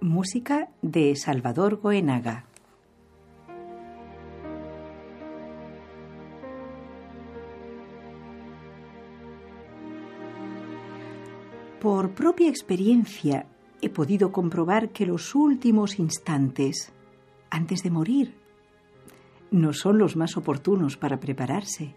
Música de Salvador Goenaga. Por propia experiencia he podido comprobar que los últimos instantes, antes de morir, no son los más oportunos para prepararse.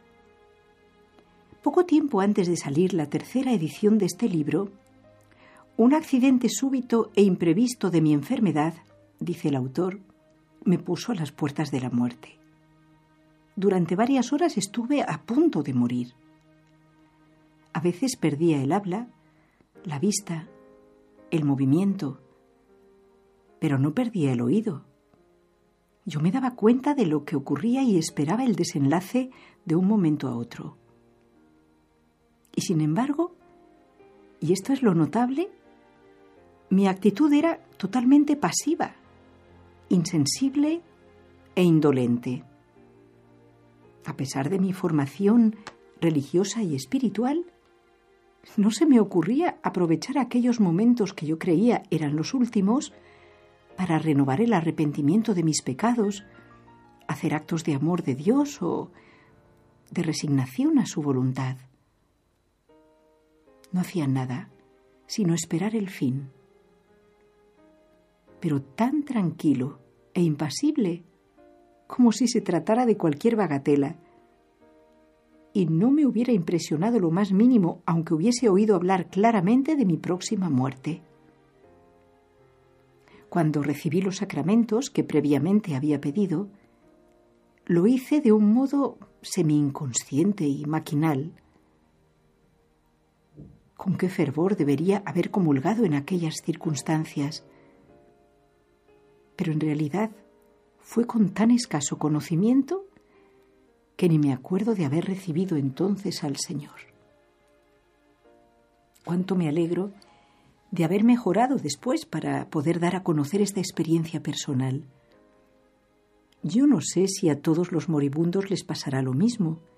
Poco tiempo antes de salir la tercera edición de este libro, un accidente súbito e imprevisto de mi enfermedad, dice el autor, me puso a las puertas de la muerte. Durante varias horas estuve a punto de morir. A veces perdía el habla, la vista, el movimiento, pero no perdía el oído. Yo me daba cuenta de lo que ocurría y esperaba el desenlace de un momento a otro. Y sin embargo, y esto es lo notable, mi actitud era totalmente pasiva, insensible e indolente. A pesar de mi formación religiosa y espiritual, no se me ocurría aprovechar aquellos momentos que yo creía eran los últimos para renovar el arrepentimiento de mis pecados, hacer actos de amor de Dios o de resignación a su voluntad. No hacía nada, sino esperar el fin. Pero tan tranquilo e impasible, como si se tratara de cualquier bagatela. Y no me hubiera impresionado lo más mínimo, aunque hubiese oído hablar claramente de mi próxima muerte. Cuando recibí los sacramentos que previamente había pedido, lo hice de un modo semi-inconsciente y maquinal. ¿Con qué fervor debería haber comulgado en aquellas circunstancias? Pero en realidad fue con tan escaso conocimiento que ni me acuerdo de haber recibido entonces al Señor. Cuánto me alegro de haber mejorado después para poder dar a conocer esta experiencia personal. Yo no sé si a todos los moribundos les pasará lo mismo,